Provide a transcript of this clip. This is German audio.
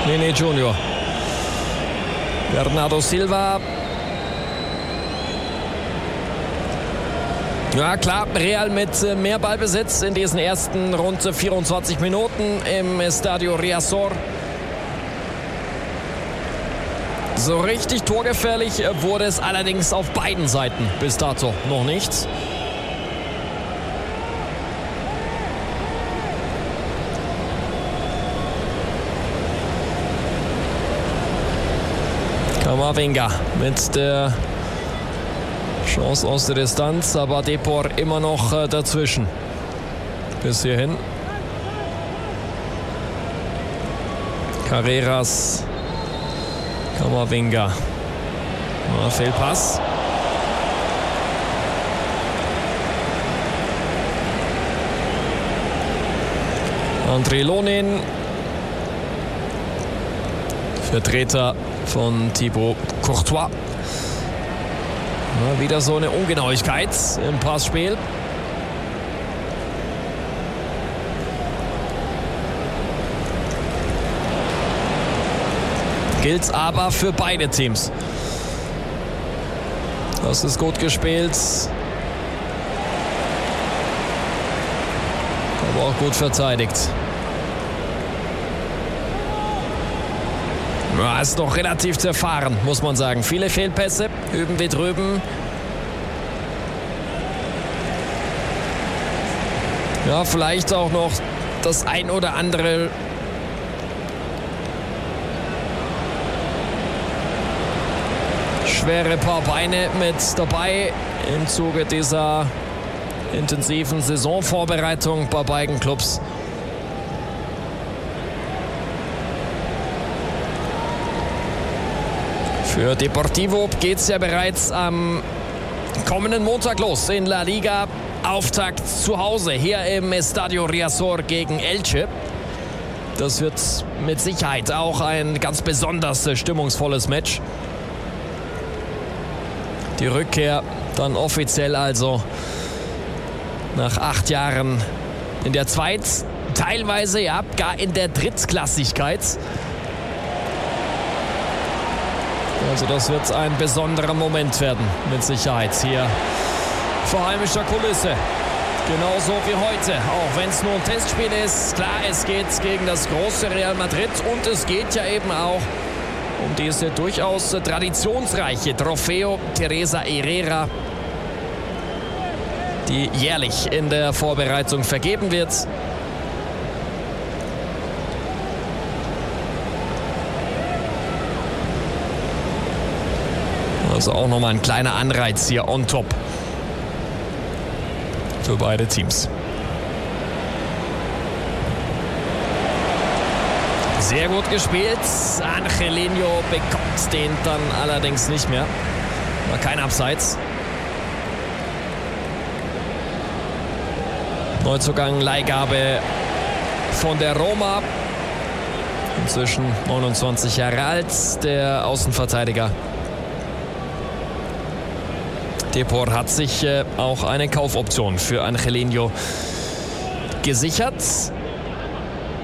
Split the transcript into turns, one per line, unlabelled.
Nene Junior. Bernardo Silva. Ja klar, Real mit mehr Ballbesitz in diesen ersten rund 24 Minuten im Estadio Riazor. So richtig torgefährlich wurde es allerdings auf beiden Seiten bis dato noch nicht. Camavinga mit der Chance aus der Distanz, aber Depor immer noch dazwischen. Bis hierhin. Carreras. Camavinga. Fehlpass. André Lonin. Vertreter von Thibaut Courtois. Ja, wieder so eine Ungenauigkeit im Passspiel. Gilt aber für beide Teams. Das ist gut gespielt. Aber auch gut verteidigt. Ja, ist noch relativ zerfahren, muss man sagen. Viele Fehlpässe, üben wie drüben. Ja, vielleicht auch noch das ein oder andere schwere Paar Beine mit dabei im Zuge dieser intensiven Saisonvorbereitung bei beiden Clubs. Für Deportivo geht es ja bereits am kommenden Montag los in La Liga. Auftakt zu Hause hier im Estadio Riazor gegen Elche. Das wird mit Sicherheit auch ein ganz besonders stimmungsvolles Match. Die Rückkehr dann offiziell also nach 8 Jahren in der teilweise ja gar in der Drittklassigkeit. Also das wird ein besonderer Moment werden, mit Sicherheit hier vor heimischer Kulisse. Genauso wie heute, auch wenn es nur ein Testspiel ist. Klar, es geht gegen das große Real Madrid und es geht ja eben auch um diese durchaus traditionsreiche Trofeo Teresa Herrera, die jährlich in der Vorbereitung vergeben wird. Also auch nochmal ein kleiner Anreiz hier on top für beide Teams. Sehr gut gespielt. Angelino bekommt den dann allerdings nicht mehr. War kein Abseits. Neuzugang, Leihgabe von der Roma. Inzwischen 29 Jahre alt, der Außenverteidiger. Depor hat sich auch eine Kaufoption für Angelino gesichert.